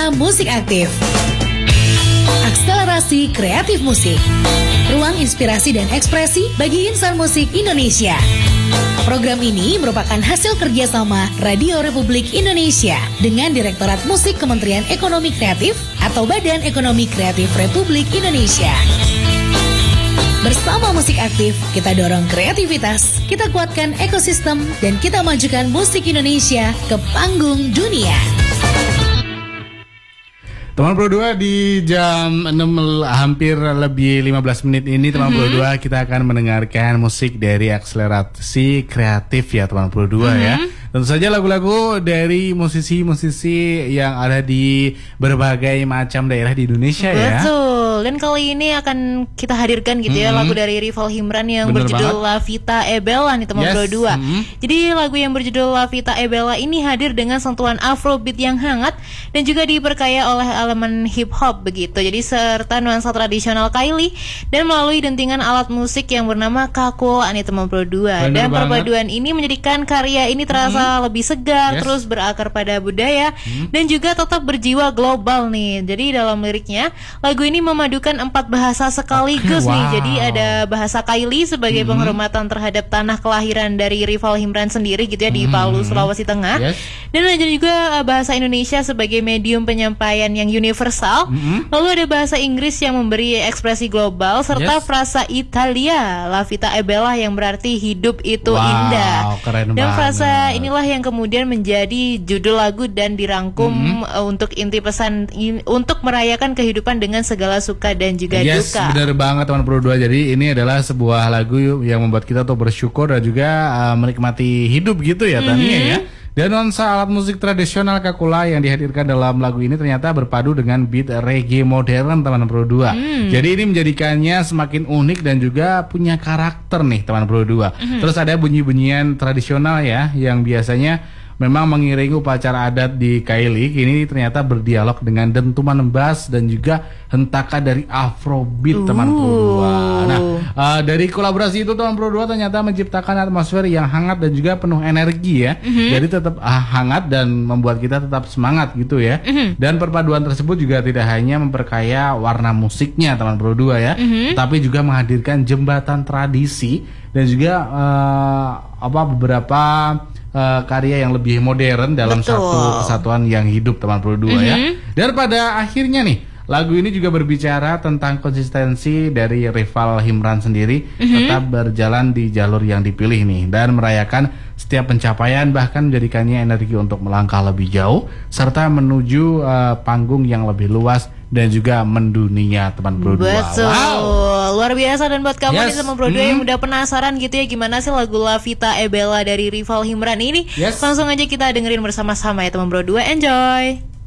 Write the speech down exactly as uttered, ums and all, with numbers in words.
Inilah Musik Aktif, akselerasi kreatif musik, ruang inspirasi dan ekspresi bagi insan musik Indonesia. Program ini merupakan hasil kerjasama Radio Republik Indonesia dengan Direktorat Musik Kementerian Ekonomi Kreatif atau Badan Ekonomi Kreatif Republik Indonesia. Bersama Musik Aktif, kita dorong kreativitas, kita kuatkan ekosistem, dan kita majukan musik Indonesia ke panggung dunia. Teman Pro dua di jam enam hampir lebih lima belas menit ini teman mm-hmm. Pro dua kita akan mendengarkan musik dari akselerasi kreatif ya teman Pro dua mm-hmm. ya. Tentu saja lagu-lagu dari musisi-musisi yang ada di berbagai macam daerah di Indonesia. Betul. Ya. Betul. Dan kali ini akan kita hadirkan gitu ya mm-hmm. lagu dari Rival Himran yang Bener berjudul banget. La Vita e Bella nih teman yes. Pro dua. Mm-hmm. Jadi lagu yang berjudul La Vita e Bella ini hadir dengan sentuhan Afrobeat yang hangat dan juga diperkaya oleh elemen hip hop begitu. Jadi serta nuansa tradisional Kaili dan melalui dentingan alat musik yang bernama Kakula nih teman Pro dua. Bener dan banget. Perpaduan ini menjadikan karya ini terasa hmm. lebih segar, yes. terus berakar pada budaya hmm. dan juga tetap berjiwa global nih. Jadi dalam liriknya lagu ini memadukan empat bahasa sekaligus wow. nih. Jadi ada bahasa Kaili sebagai hmm. penghormatan terhadap tanah kelahiran dari Rival Himran sendiri gitu ya di Palu, Sulawesi Tengah. Yes. Dan ada juga bahasa Indonesia sebagai medium penyampaian yang universal. Mm-hmm. Lalu ada bahasa Inggris yang memberi ekspresi global serta yes. frasa Italia La Vita e Bella yang berarti hidup itu wow, indah. Keren dan banget. Frasa inilah yang kemudian menjadi judul lagu dan dirangkum mm-hmm. untuk inti pesan in, untuk merayakan kehidupan dengan segala suka dan juga yes, duka. Yes, benar banget teman Pro dua. Jadi ini adalah sebuah lagu yang membuat kita tuh bersyukur dan juga uh, menikmati hidup gitu ya mm-hmm. Tania ya. Dan nuansa alat musik tradisional Kakula yang dihadirkan dalam lagu ini ternyata berpadu dengan beat reggae modern teman Pro dua. Hmm. Jadi ini menjadikannya semakin unik dan juga punya karakter nih teman Pro dua. Hmm. Terus ada bunyi-bunyian tradisional ya yang biasanya memang mengiringi upacara adat di Kaili, kini ternyata berdialog dengan dentuman bass dan juga hentakan dari Afrobeat uh. teman Pro dua. Nah, uh, dari kolaborasi itu teman Pro dua ternyata menciptakan atmosfer yang hangat dan juga penuh energi ya. Uh-huh. Jadi tetap uh, hangat dan membuat kita tetap semangat gitu ya. Uh-huh. Dan perpaduan tersebut juga tidak hanya memperkaya warna musiknya teman Pro dua ya, uh-huh. tapi juga menghadirkan jembatan tradisi dan juga uh, apa beberapa Uh, karya yang lebih modern dalam Betul. Satu kesatuan yang hidup teman Pro dua mm-hmm. ya. Dan pada akhirnya nih lagu ini juga berbicara tentang konsistensi dari Rival Himran sendiri mm-hmm. tetap berjalan di jalur yang dipilih nih dan merayakan setiap pencapaian bahkan menjadikannya energi untuk melangkah lebih jauh serta menuju uh, panggung yang lebih luas dan juga mendunia teman Pro dua. Betul. Wow. Luar biasa dan buat kamu yes. nih teman Pro dua hmm. yang udah penasaran gitu ya gimana sih lagu La Vita e Bella dari Rival Himran ini, yes. langsung aja kita dengerin bersama-sama ya teman Pro dua. Enjoy.